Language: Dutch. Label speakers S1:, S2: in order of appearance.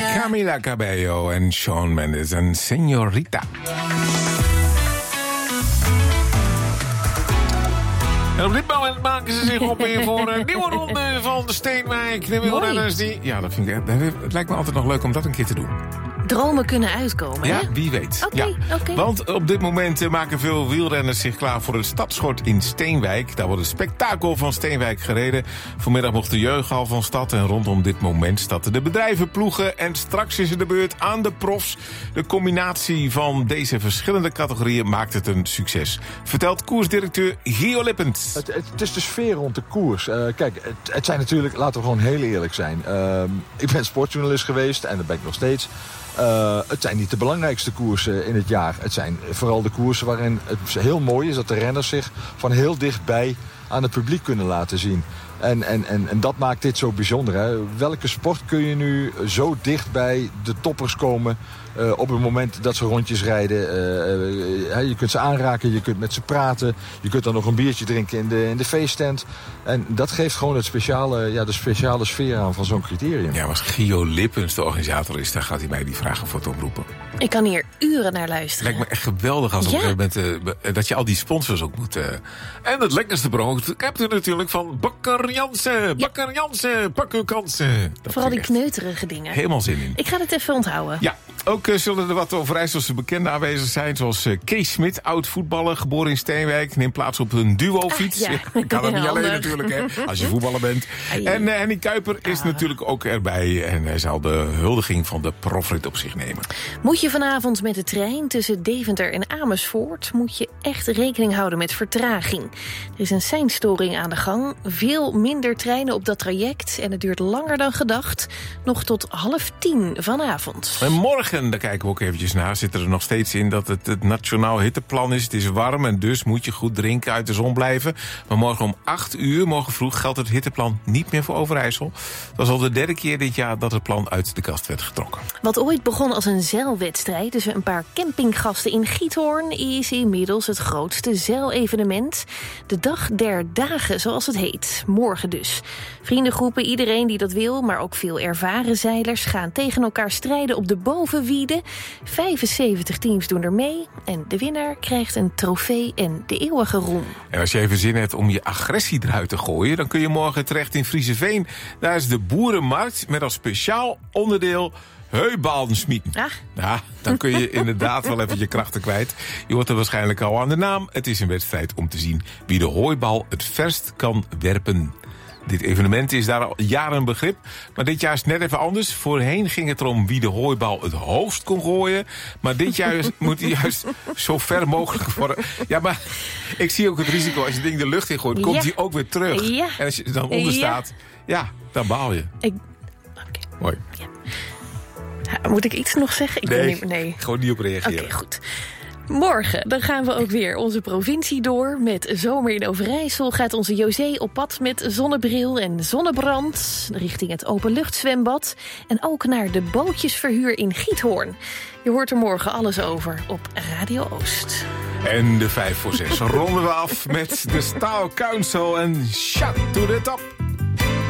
S1: Camila Cabello en Shawn Mendes en Señorita. En op dit moment maken ze zich op weer voor een nieuwe ronde van de Steenwijk. De wielrenners die... Ja, het lijkt me altijd nog leuk om dat een keer te doen.
S2: Dromen kunnen uitkomen,
S1: ja,
S2: hè?
S1: Wie weet.
S2: Oké.
S1: Want op dit moment maken veel wielrenners zich klaar voor het Stadschort in Steenwijk. Daar wordt het spektakel van Steenwijk gereden. Vanmiddag mocht de jeugdhal van stad en rondom dit moment starten de bedrijven ploegen. En straks is het de beurt aan de profs. De combinatie van deze verschillende categorieën maakt het een succes. Vertelt koersdirecteur Gio Lippens.
S3: Het is de sfeer rond de koers. Kijk, het zijn natuurlijk, laten we gewoon heel eerlijk zijn. Ik ben sportjournalist geweest en dat ben ik nog steeds. Het zijn niet de belangrijkste koersen in het jaar. Het zijn vooral de koersen waarin het heel mooi is dat de renners zich van heel dichtbij aan het publiek kunnen laten zien. En dat maakt dit zo bijzonder. Hè? Welke sport kun je nu zo dicht bij de toppers komen op het moment dat ze rondjes rijden? Je kunt ze aanraken, je kunt met ze praten. Je kunt dan nog een biertje drinken in de feesttent. En dat geeft gewoon de speciale sfeer aan van zo'n criterium.
S1: Ja, als Gio Lippens de organisator is, dan gaat hij mij die vragen voor het oproepen.
S2: Ik kan hier uren naar luisteren.
S1: Lijkt me echt geweldig als op een gegeven moment dat je al die sponsors ook moet. En het lekkerste brood hebt u natuurlijk van Bakker Jansen. Bakker Jansen, pak uw kansen.
S2: Vooral die kneuterige dingen.
S1: Helemaal zin in.
S2: Ik ga het even onthouden.
S1: Ja, ook zullen er wat Overijsselse bekenden aanwezig zijn. Zoals Kees Smit, oud voetballer, geboren in Steenwijk. Neemt plaats op een duo-fiets. Kan dat niet alleen natuurlijk, hè, als je voetballer bent. En Henny Kuiper is natuurlijk ook erbij. En hij zal de huldiging van de profrit op zich nemen.
S2: Moet je vanavond met de trein tussen Deventer en Amersfoort, moet je echt rekening houden met vertraging. Er is een seinstoring aan de gang. Veel minder treinen op dat traject. En het duurt langer dan gedacht. Nog tot 9:30 vanavond.
S1: En morgen, daar kijken we ook eventjes naar, zit er nog steeds in dat het nationaal hitteplan is. Het is warm en dus moet je goed drinken, uit de zon blijven. Maar morgen om 8:00, morgen vroeg, geldt het hitteplan niet meer voor Overijssel. Dat was al de derde keer dit jaar dat het plan uit de kast werd getrokken.
S2: Wat ooit begon als een zeilwedstrijd tussen een paar campinggasten in Giethoorn is inmiddels het grootste zeilevenement. De Dag der Dagen, zoals het heet. Morgen dus. Vriendengroepen, iedereen die dat wil, maar ook veel ervaren zeilers gaan tegen elkaar strijden op de bovenwieden. 75 teams doen er mee en de winnaar krijgt een trofee en de eeuwige roem.
S1: En als je even zin hebt om je agressie eruit te gooien, dan kun je morgen terecht in Frieseveen. Daar is de boerenmarkt met als speciaal onderdeel heuballen smieten. Ja, dan kun je inderdaad wel even je krachten kwijt. Je hoort er waarschijnlijk al aan de naam. Het is een wedstrijd om te zien wie de hooibal het verst kan werpen. Dit evenement is daar al jaren een begrip. Maar dit jaar is het net even anders. Voorheen ging het erom wie de hooibal het hoogst kon gooien. Maar dit jaar moet hij juist zo ver mogelijk worden. Ja, maar ik zie ook het risico. Als je het ding de lucht in gooit, komt hij ook weer terug.
S2: Ja.
S1: En als je er dan onder staat, dan baal je. Mooi.
S2: Ja. Moet ik iets nog zeggen?
S1: Nee, gewoon niet op reageren.
S2: Oké, goed. Morgen dan gaan we ook weer onze provincie door. Met Zomer in Overijssel gaat onze José op pad met zonnebril en zonnebrand richting het openluchtzwembad. En ook naar de bootjesverhuur in Giethoorn. Je hoort er morgen alles over op Radio Oost.
S1: En de 5 voor 6 ronden we af met de Staal Council en Shut to the Top.